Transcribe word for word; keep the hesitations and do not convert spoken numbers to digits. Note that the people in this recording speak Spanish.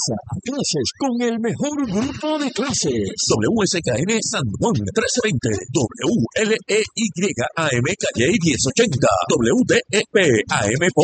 Comienza clases con el mejor grupo de clases. W S K N San Juan trece veinte, W L E Y A M Calle diez ochenta, W D E P A M